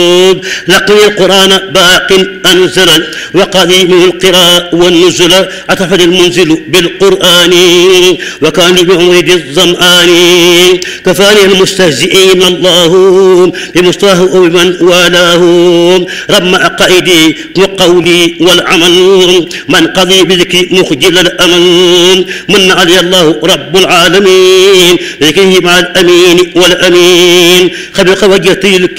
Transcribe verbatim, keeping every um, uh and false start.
لقي القرآن باق أنزل وقديم القراء والنزل أتفل المنزل بالقرآن وكان بمورد الظمآن كفاني المستهزئين الله بمصطاه وبمن والاه رم عقائدي وقولي والعمل من قضي بذكر مخجل الأمل من علي الله رب العالمين ذكره مع الأمين والأمين خلق وجهتي